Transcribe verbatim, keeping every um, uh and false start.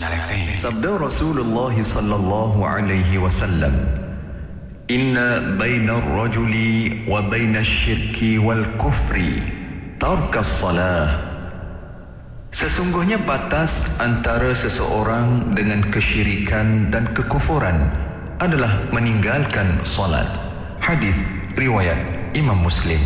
Sabda Rasulullah sallallahu alaihi wasallam, Inna baina ar-rajuli wa baina asy-syirki wal kufri tarkas salah. Sesungguhnya batas antara seseorang dengan kesyirikan dan kekufuran adalah meninggalkan salat. Hadis riwayat Imam Muslim.